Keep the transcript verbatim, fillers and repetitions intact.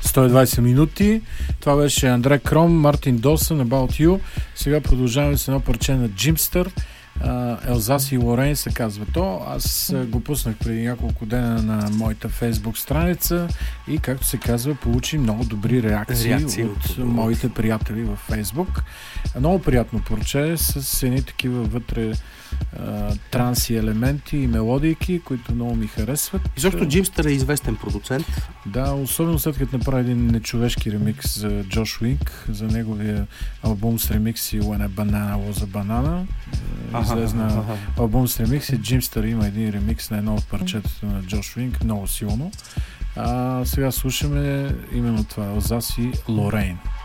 сто и двайсет минути. Това беше Андре Кром, Мартин Досън, About You. Сега продължаваме с едно парче на Джимстър. Елзас и Лорейн се казва то. Аз го пуснах преди няколко дена на моята фейсбук страница и, както се казва, получи много добри реакции, реакции от, от моите приятели във Фейсбук. Много приятно парче с едни такива вътре а, транси елементи и мелодийки, които много ми харесват. И защото Джимстър е известен продуцент. Да, особено след като направи един нечовешки ремикс за Джош Уинк, за неговия албум с ремикси When a Banana Was a Banana. Излезна албум с ремикси. Джимстър има един ремикс на едно от парчетата на Джош Уинк, много силно. А сега слушаме именно това, Елзас и Лорейн.